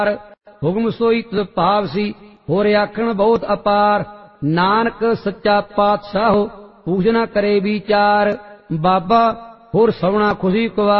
ਹੁਕਮ ਸੋਈ ਤਿਸ ਭਾਵ ਸੀ, ਹੋਰ ਆਖਣ ਬਹੁਤ ਅਪਾਰ। ਨਾਨਕ ਸੱਚਾ ਪਾਤਸ਼ਾਹ ਪੂਜਨਾ ਕਰੇ ਵਿਚਾਰ, ਬਾਬਾ ਹੋਰ ਸਵਣਾ ਖੁਸ਼ੀ ਕੁਵਾਰ।